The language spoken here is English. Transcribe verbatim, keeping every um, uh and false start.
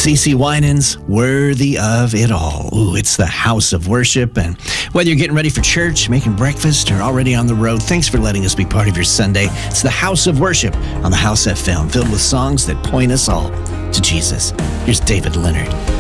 CeCe Winans, Worthy of It All. Ooh, it's the house of worship. And whether you're getting ready for church, making breakfast, or already on the road, thanks for letting us be part of your Sunday. It's the house of worship on the House F M, filled with songs that point us all to Jesus. Here's David Leonard.